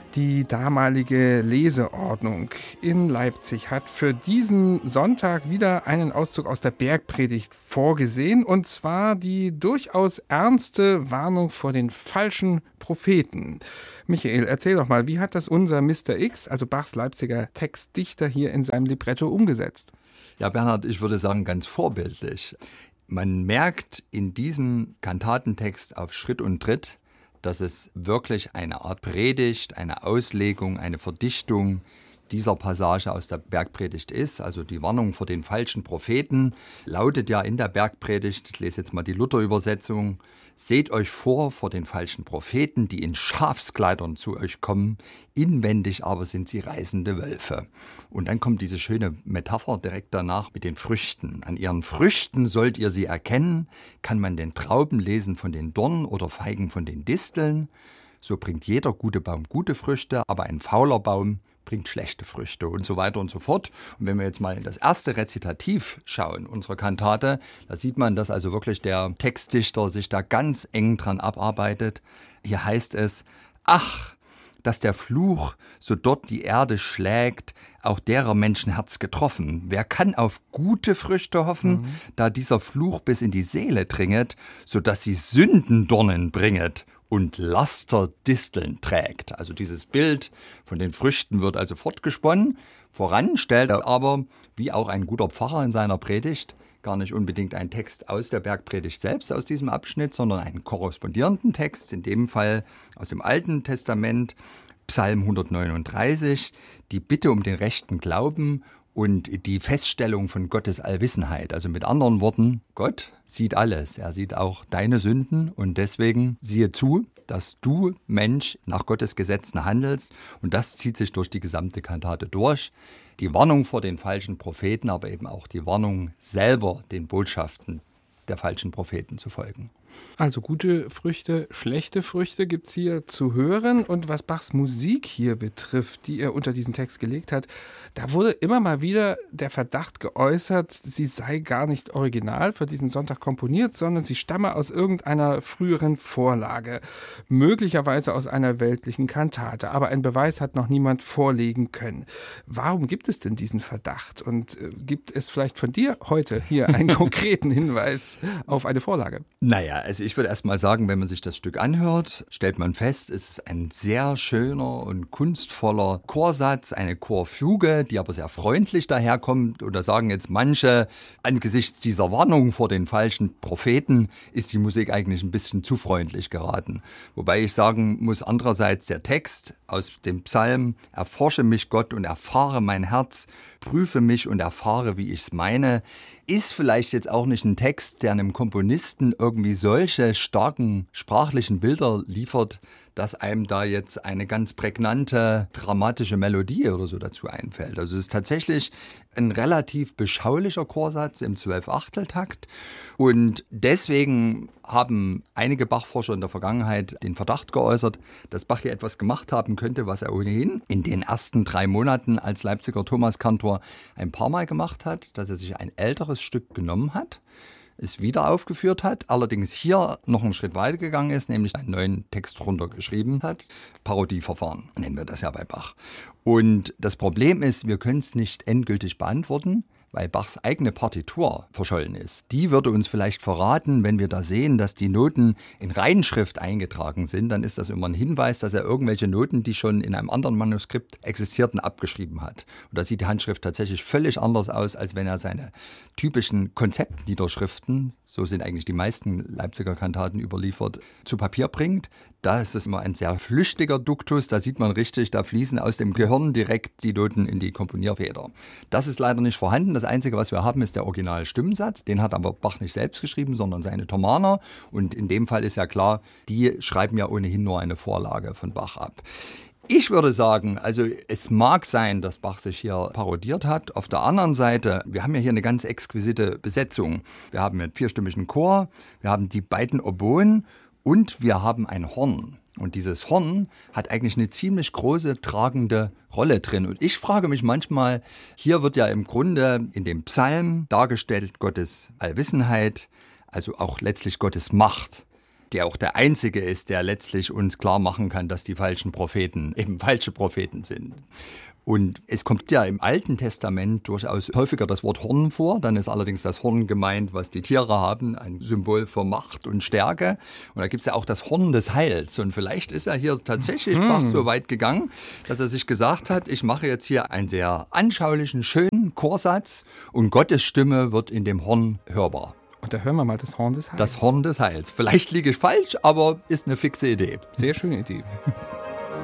Die damalige Leseordnung in Leipzig hat für diesen Sonntag wieder einen Auszug aus der Bergpredigt vorgesehen, und zwar die durchaus ernste Warnung vor den falschen Propheten. Michael, erzähl doch mal, wie hat das unser Mr. X, also Bachs Leipziger Textdichter, hier in seinem Libretto umgesetzt? Ja, Bernhard, ich würde sagen, ganz vorbildlich. Man merkt in diesem Kantatentext auf Schritt und Tritt, dass es wirklich eine Art Predigt, eine Auslegung, eine Verdichtung dieser Passage aus der Bergpredigt ist. Also die Warnung vor den falschen Propheten lautet ja in der Bergpredigt, ich lese jetzt mal die Luther-Übersetzung: Seht euch vor den falschen Propheten, die in Schafskleidern zu euch kommen, inwendig aber sind sie reißende Wölfe. Und dann kommt diese schöne Metapher direkt danach mit den Früchten. An ihren Früchten sollt ihr sie erkennen. Kann man den Trauben lesen von den Dornen oder Feigen von den Disteln? So bringt jeder gute Baum gute Früchte, aber ein fauler Baum bringt schlechte Früchte und so weiter und so fort. Und wenn wir jetzt mal in das erste Rezitativ schauen, unserer Kantate, da sieht man, dass also wirklich der Textdichter sich da ganz eng dran abarbeitet. Hier heißt es: Ach, dass der Fluch so dort die Erde schlägt, auch derer Menschenherz getroffen. Wer kann auf gute Früchte hoffen, da dieser Fluch bis in die Seele dringet, so dass sie Sündendornen bringet und Lasterdisteln trägt. Also dieses Bild von den Früchten wird also fortgesponnen. Voran stellt er aber, wie auch ein guter Pfarrer in seiner Predigt, gar nicht unbedingt einen Text aus der Bergpredigt selbst, aus diesem Abschnitt, sondern einen korrespondierenden Text, in dem Fall aus dem Alten Testament, Psalm 139, die Bitte um den rechten Glauben und die Feststellung von Gottes Allwissenheit. Also mit anderen Worten, Gott sieht alles. Er sieht auch deine Sünden und deswegen siehe zu, dass du, Mensch, nach Gottes Gesetzen handelst. Und das zieht sich durch die gesamte Kantate durch. Die Warnung vor den falschen Propheten, aber eben auch die Warnung selber, den Botschaften der falschen Propheten zu folgen. Also gute Früchte, schlechte Früchte gibt es hier zu hören. Und was Bachs Musik hier betrifft, die er unter diesen Text gelegt hat, da wurde immer mal wieder der Verdacht geäußert, sie sei gar nicht original für diesen Sonntag komponiert, sondern sie stamme aus irgendeiner früheren Vorlage, möglicherweise aus einer weltlichen Kantate. Aber einen Beweis hat noch niemand vorlegen können. Warum gibt es denn diesen Verdacht? Und gibt es vielleicht von dir heute hier einen konkreten Hinweis auf eine Vorlage? Naja, also ich würde erst mal sagen, wenn man sich das Stück anhört, stellt man fest, es ist ein sehr schöner und kunstvoller Chorsatz, eine Chorfuge, die aber sehr freundlich daherkommt. Und da sagen jetzt manche, angesichts dieser Warnung vor den falschen Propheten ist die Musik eigentlich ein bisschen zu freundlich geraten. Wobei ich sagen muss, andererseits der Text aus dem Psalm: Erforsche mich, Gott, und erfahre mein Herz, prüfe mich und erfahre, wie ich's meine, ist vielleicht jetzt auch nicht ein Text, der einem Komponisten irgendwie solche starken sprachlichen Bilder liefert, dass einem da jetzt eine ganz prägnante, dramatische Melodie oder so dazu einfällt. Also es ist tatsächlich ein relativ beschaulicher Chorsatz im 12/8-Takt. Und deswegen haben einige Bachforscher in der Vergangenheit den Verdacht geäußert, dass Bach hier etwas gemacht haben könnte, was er ohnehin in den ersten 3 Monaten als Leipziger Thomaskantor ein paar Mal gemacht hat, dass er sich ein älteres Stück genommen hat, es wieder aufgeführt hat, allerdings hier noch einen Schritt weiter gegangen ist, nämlich einen neuen Text runtergeschrieben hat. Parodieverfahren nennen wir das ja bei Bach. Und das Problem ist, wir können es nicht endgültig beantworten, weil Bachs eigene Partitur verschollen ist. Die würde uns vielleicht verraten, wenn wir da sehen, dass die Noten in Reinschrift eingetragen sind, dann ist das immer ein Hinweis, dass er irgendwelche Noten, die schon in einem anderen Manuskript existierten, abgeschrieben hat. Und da sieht die Handschrift tatsächlich völlig anders aus, als wenn er seine typischen Konzeptniederschriften, so sind eigentlich die meisten Leipziger Kantaten überliefert, zu Papier bringt. Da ist es immer ein sehr flüchtiger Duktus, da sieht man richtig, da fließen aus dem Gehirn direkt die Noten in die Komponierfeder. Das ist leider nicht vorhanden. Das Einzige, was wir haben, ist der Originalstimmsatz. Den hat aber Bach nicht selbst geschrieben, sondern seine Thomaner. Und in dem Fall ist ja klar, die schreiben ja ohnehin nur eine Vorlage von Bach ab. Ich würde sagen, also es mag sein, dass Bach sich hier parodiert hat. Auf der anderen Seite, wir haben ja hier eine ganz exquisite Besetzung. Wir haben einen 4-stimmigen Chor, wir haben die beiden Oboen und wir haben ein Horn. Und dieses Horn hat eigentlich eine ziemlich große tragende Rolle drin. Und ich frage mich manchmal, hier wird ja im Grunde in dem Psalm dargestellt Gottes Allwissenheit, also auch letztlich Gottes Macht. der auch der einzige ist, der letztlich uns klar machen kann, dass die falschen Propheten eben falsche Propheten sind. Und es kommt ja im Alten Testament durchaus häufiger das Wort Horn vor. Dann ist allerdings das Horn gemeint, was die Tiere haben, ein Symbol für Macht und Stärke. Und da gibt es ja auch das Horn des Heils. Und vielleicht ist er hier tatsächlich Bach so weit gegangen, dass er sich gesagt hat, ich mache jetzt hier einen sehr anschaulichen, schönen Chorsatz und Gottes Stimme wird in dem Horn hörbar. Und da hören wir mal das Horn des Heils. Das Horn des Heils. Vielleicht liege ich falsch, aber ist eine fixe Idee. Sehr schöne Idee.